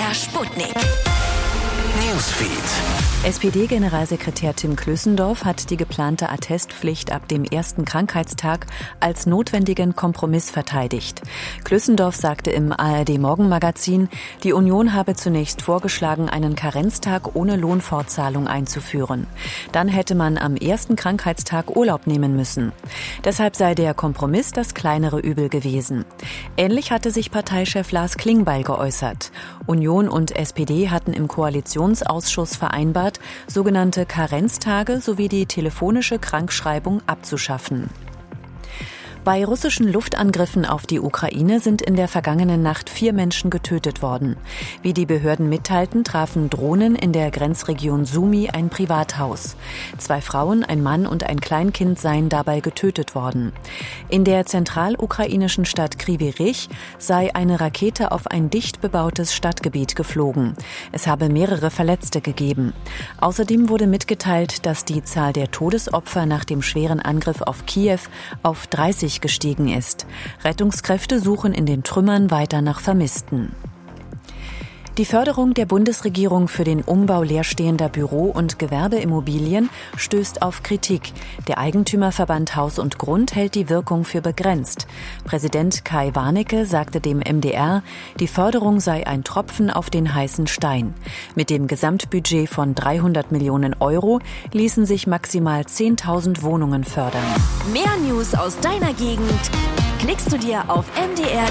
MDR Sputnik. Newsfeed. SPD-Generalsekretär Tim Klößendorff hat die geplante Attestpflicht ab dem ersten Krankheitstag als notwendigen Kompromiss verteidigt. Klößendorff sagte im ARD-Morgenmagazin, die Union habe zunächst vorgeschlagen, einen Karenztag ohne Lohnfortzahlung einzuführen. Dann hätte man am ersten Krankheitstag Urlaub nehmen müssen. Deshalb sei der Kompromiss das kleinere Übel gewesen. Ähnlich hatte sich Parteichef Lars Klingbeil geäußert. Union und SPD hatten im Koalitionsausschuss vereinbart, sogenannte Karenztage sowie die telefonische Krankschreibung abzuschaffen. Bei russischen Luftangriffen auf die Ukraine sind in der vergangenen Nacht 4 Menschen getötet worden. Wie die Behörden mitteilten, trafen Drohnen in der Grenzregion Sumy ein Privathaus. 2 Frauen, ein Mann und ein Kleinkind seien dabei getötet worden. In der zentralukrainischen Stadt Kryvyi Rih sei eine Rakete auf ein dicht bebautes Stadtgebiet geflogen. Es habe mehrere Verletzte gegeben. Außerdem wurde mitgeteilt, dass die Zahl der Todesopfer nach dem schweren Angriff auf Kiew auf 30 gestiegen ist. Rettungskräfte suchen in den Trümmern weiter nach Vermissten. Die Förderung der Bundesregierung für den Umbau leerstehender Büro- und Gewerbeimmobilien stößt auf Kritik. Der Eigentümerverband Haus und Grund hält die Wirkung für begrenzt. Präsident Kai Warnecke sagte dem MDR, die Förderung sei ein Tropfen auf den heißen Stein. Mit dem Gesamtbudget von 300 Millionen Euro ließen sich maximal 10.000 Wohnungen fördern. Mehr News aus deiner Gegend klickst du dir auf MDR